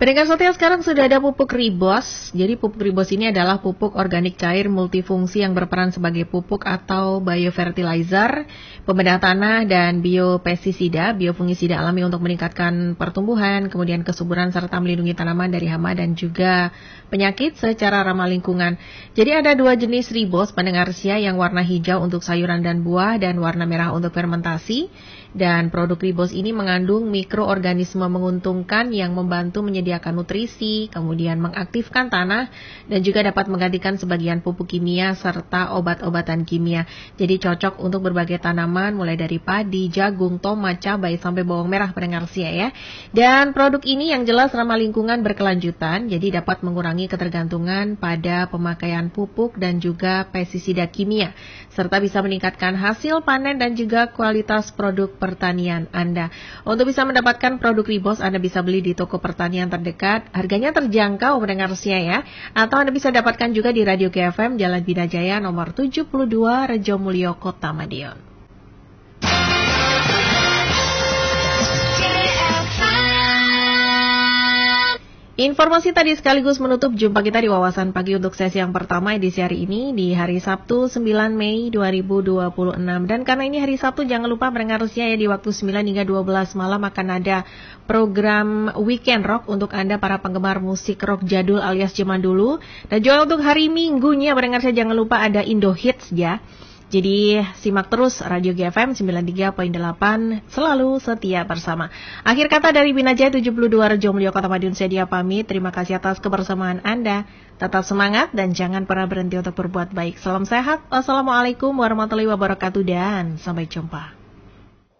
Pendengar setia, sekarang sudah ada pupuk Ribos. Jadi pupuk Ribos ini adalah pupuk organik cair multifungsi yang berperan sebagai pupuk atau biofertilizer, pembedah tanah, dan biopestisida, biofungisida alami untuk meningkatkan pertumbuhan, kemudian kesuburan serta melindungi tanaman dari hama dan juga penyakit secara ramah lingkungan. Jadi ada dua jenis Ribos, pendengar setia, yang warna hijau untuk sayuran dan buah dan warna merah untuk fermentasi. Dan produk Ribos ini mengandung mikroorganisme menguntungkan yang membantu menyediakan nutrisi, kemudian mengaktifkan tanah, dan juga dapat menggantikan sebagian pupuk kimia serta obat-obatan kimia. Jadi cocok untuk berbagai tanaman mulai dari padi, jagung, tomat, cabai, sampai bawang merah, pendengar setia ya. Dan produk ini yang jelas ramah lingkungan berkelanjutan, jadi dapat mengurangi ketergantungan pada pemakaian pupuk dan juga pestisida kimia, serta bisa meningkatkan hasil panen dan juga kualitas produk pertanian Anda. Untuk bisa mendapatkan produk Ribos, Anda bisa beli di toko pertanian terdekat. Harganya terjangkau, pendengar setia ya. Atau Anda bisa dapatkan juga di Radio KFM Jalan Bina Jaya nomor 72, Rejomulyo, Kota Madiun. Informasi tadi sekaligus menutup jumpa kita di Wawasan Pagi untuk sesi yang pertama edisi hari ini di hari Sabtu 9 Mei 2026. Dan karena ini hari Sabtu, jangan lupa mendengar ya di waktu 9 hingga 12 malam akan ada program Weekend Rock untuk Anda para penggemar musik rock jadul alias zaman dulu. Dan juga untuk hari Minggunya mendengar saya jangan lupa ada Indo Hits ya. Jadi simak terus Radio GFM 93.8, selalu setia bersama. Akhir kata dari Bina Jaya 72 Rejomulyo, Kota Madiun, saya pamit. Terima kasih atas kebersamaan Anda. Tetap semangat dan jangan pernah berhenti untuk berbuat baik. Salam sehat. Wassalamualaikum warahmatullahi wabarakatuh dan sampai jumpa.